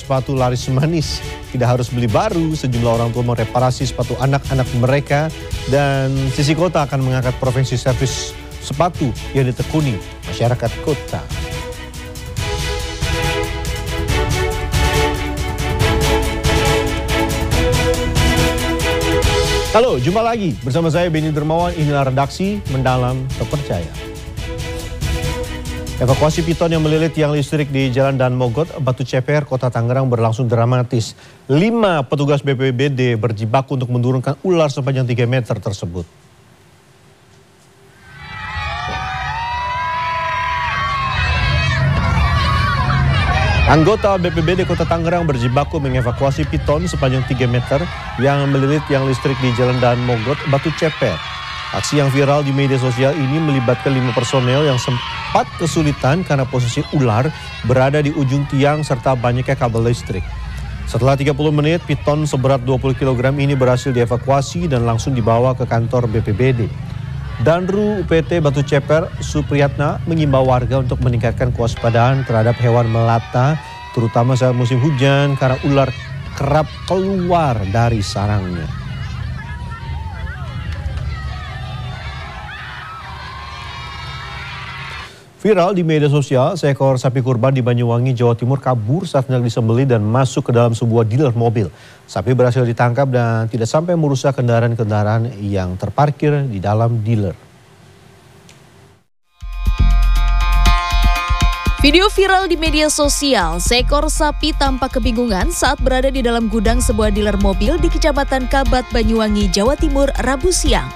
sepatu laris manis. Tidak harus beli baru, sejumlah orang tua mereparasi sepatu anak-anak mereka. Dan Sisi Kota akan mengangkat profesi servis sepatu yang ditekuni masyarakat kota. Halo, jumpa lagi bersama saya Benny Dermawan. Inilah redaksi Mendalam Terpercaya. Evakuasi piton yang melilit tiang listrik di Jalan Dan Mogot, Batu Ceper, Kota Tangerang berlangsung dramatis. 5 petugas BPBD berjibaku untuk menurunkan ular sepanjang 3 meter tersebut. Anggota BPBD Kota Tangerang berjibaku mengevakuasi piton sepanjang 3 meter yang melilit tiang listrik di Jalan Dan Mogot, Batu Ceper. Aksi yang viral di media sosial ini melibatkan 5 personel yang sempat kesulitan karena posisi ular berada di ujung tiang serta banyaknya kabel listrik. Setelah 30 menit, piton seberat 20 kg ini berhasil dievakuasi dan langsung dibawa ke kantor BPBD. Danru UPT Batu Ceper, Supriyatna, mengimbau warga untuk meningkatkan kewaspadaan terhadap hewan melata, terutama saat musim hujan karena ular kerap keluar dari sarangnya. Viral di media sosial, seekor sapi kurban di Banyuwangi, Jawa Timur kabur saat hendak disembelih dan masuk ke dalam sebuah dealer mobil. Sapi berhasil ditangkap dan tidak sampai merusak kendaraan-kendaraan yang terparkir di dalam dealer. Video viral di media sosial, seekor sapi tampak kebingungan saat berada di dalam gudang sebuah dealer mobil di Kecamatan Kabat, Banyuwangi, Jawa Timur, Rabu siang.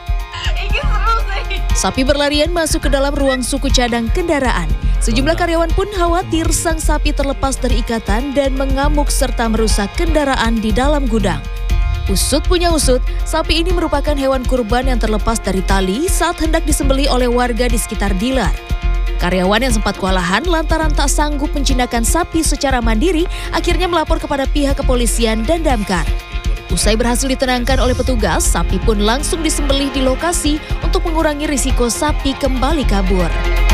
Sapi berlarian masuk ke dalam ruang suku cadang kendaraan. Sejumlah karyawan pun khawatir sang sapi terlepas dari ikatan dan mengamuk serta merusak kendaraan di dalam gudang. Usut punya usut, sapi ini merupakan hewan kurban yang terlepas dari tali saat hendak disembelih oleh warga di sekitar dealer. Karyawan yang sempat kewalahan lantaran tak sanggup menjinakkan sapi secara mandiri akhirnya melapor kepada pihak kepolisian dan damkar. Usai berhasil ditenangkan oleh petugas, sapi pun langsung disembelih di lokasi untuk mengurangi risiko sapi kembali kabur.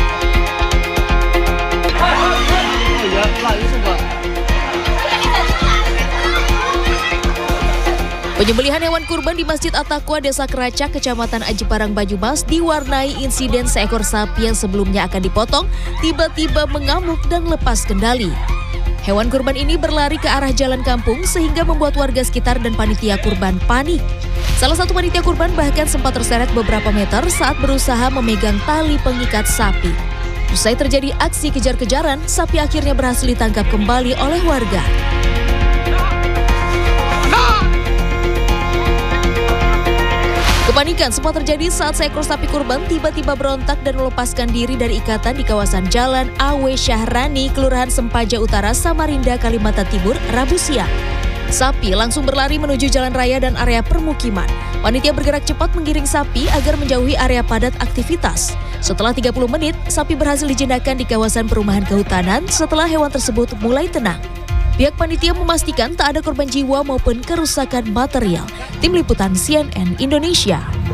Penyembelihan hewan kurban di Masjid At-Taqwa, Desa Keracak, Kecamatan Aji Parang, Banyumas diwarnai insiden seekor sapi yang sebelumnya akan dipotong tiba-tiba mengamuk dan lepas kendali. Hewan kurban ini berlari ke arah jalan kampung sehingga membuat warga sekitar dan panitia kurban panik. Salah satu panitia kurban bahkan sempat terseret beberapa meter saat berusaha memegang tali pengikat sapi. Usai terjadi aksi kejar-kejaran, sapi akhirnya berhasil ditangkap kembali oleh warga. Kepanikan sempat terjadi saat seekor sapi kurban tiba-tiba berontak dan melepaskan diri dari ikatan di kawasan Jalan Awe Syahrani, Kelurahan Sempaja Utara, Samarinda, Kalimantan Timur, Rabu siang. Sapi langsung berlari menuju jalan raya dan area permukiman. Panitia bergerak cepat menggiring sapi agar menjauhi area padat aktivitas. Setelah 30 menit, sapi berhasil dijinakkan di kawasan perumahan kehutanan setelah hewan tersebut mulai tenang. Pihak panitia memastikan tak ada korban jiwa maupun kerusakan material. Tim Liputan CNN Indonesia.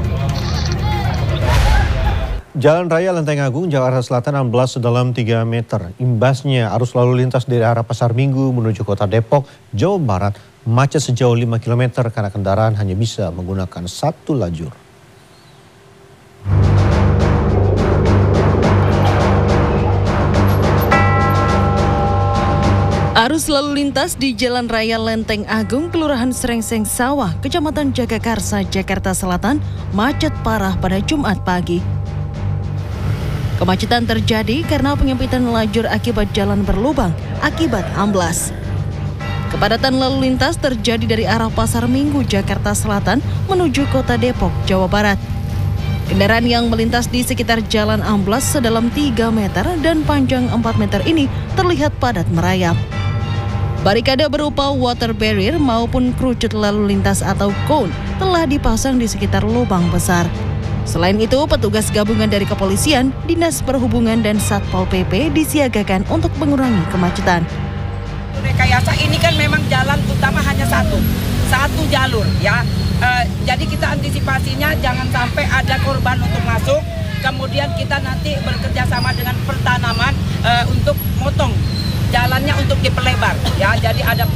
Jalan Raya Lenteng Agung, Jakarta Selatan amblas sedalam 3 meter. Imbasnya arus lalu lintas dari arah Pasar Minggu menuju Kota Depok, Jawa Barat macet sejauh 5 km karena kendaraan hanya bisa menggunakan satu lajur. Arus lalu lintas di Jalan Raya Lenteng Agung, Kelurahan Srengseng Sawah, Kecamatan Jagakarsa, Jakarta Selatan, macet parah pada Jumat pagi. Kemacetan terjadi karena penyempitan lajur akibat jalan berlubang, akibat amblas. Kepadatan lalu lintas terjadi dari arah Pasar Minggu, Jakarta Selatan, menuju Kota Depok, Jawa Barat. Kendaraan yang melintas di sekitar jalan amblas sedalam 3 meter dan panjang 4 meter ini terlihat padat merayap. Barikade berupa water barrier maupun kerucut lalu lintas atau cone telah dipasang di sekitar lubang besar. Selain itu, petugas gabungan dari kepolisian, Dinas Perhubungan dan Satpol PP disiagakan untuk mengurangi kemacetan. Rekayasa ini kan memang jalan utama hanya satu jalur ya. Jadi kita antisipasinya jangan sampai ada korban untuk masuk. Kemudian kita nanti bekerja sama dengan pertanaman untuk motong jalannya untuk diperlebar ya. Jadi ada